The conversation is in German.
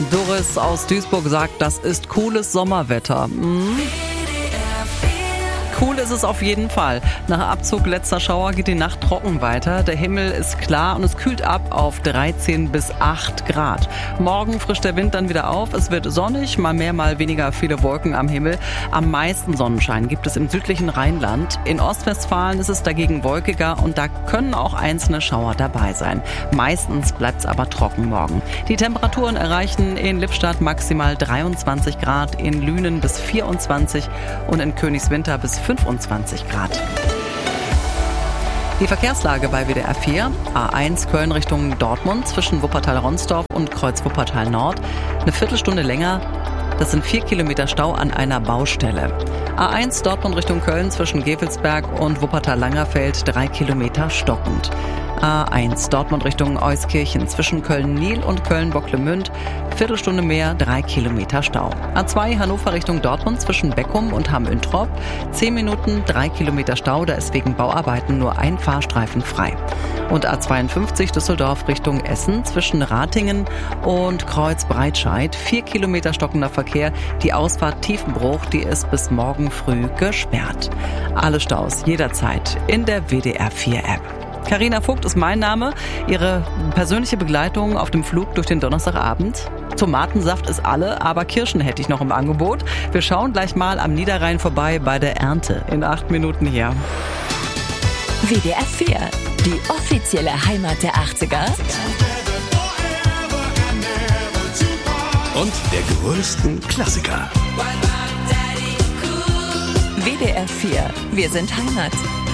Doris aus Duisburg sagt, das ist cooles Sommerwetter. Cool ist es auf jeden Fall. Nach Abzug letzter Schauer geht die Nacht trocken weiter. Der Himmel ist klar und es kühlt ab auf 13 bis 8 Grad. Morgen frischt der Wind dann wieder auf. Es wird sonnig, mal mehr, mal weniger viele Wolken am Himmel. Am meisten Sonnenschein gibt es im südlichen Rheinland. In Ostwestfalen ist es dagegen wolkiger und da können auch einzelne Schauer dabei sein. Meistens bleibt es aber trocken morgen. Die Temperaturen erreichen in Lippstadt maximal 23 Grad, in Lünen bis 24 und in Königswinter bis 25 Grad. Die Verkehrslage bei WDR 4, A1 Köln Richtung Dortmund zwischen Wuppertal-Ronsdorf und Kreuz Wuppertal Nord. Eine Viertelstunde länger, das sind 4 Kilometer Stau an einer Baustelle. A1 Dortmund Richtung Köln zwischen Gevelsberg und Wuppertal-Langerfeld 3 Kilometer stockend. A1 Dortmund Richtung Euskirchen zwischen Köln-Niel und Köln-Bocklemünd, Viertelstunde mehr, 3 Kilometer Stau. A2 Hannover Richtung Dortmund zwischen Beckum und Hamm-Üntrop, 10 Minuten, 3 Kilometer Stau, da ist wegen Bauarbeiten nur ein Fahrstreifen frei. Und A52 Düsseldorf Richtung Essen zwischen Ratingen und Kreuz-Breitscheid, 4 Kilometer stockender Verkehr, die Ausfahrt Tiefenbruch, die ist bis morgen früh gesperrt. Alle Staus jederzeit in der WDR 4 App. Carina Vogt ist mein Name, Ihre persönliche Begleitung auf dem Flug durch den Donnerstagabend. Tomatensaft ist alle, aber Kirschen hätte ich noch im Angebot. Wir schauen gleich mal am Niederrhein vorbei bei der Ernte in 8 Minuten hier. WDR 4, die offizielle Heimat der 80er. Und der größten Klassiker. WDR 4, wir sind Heimat.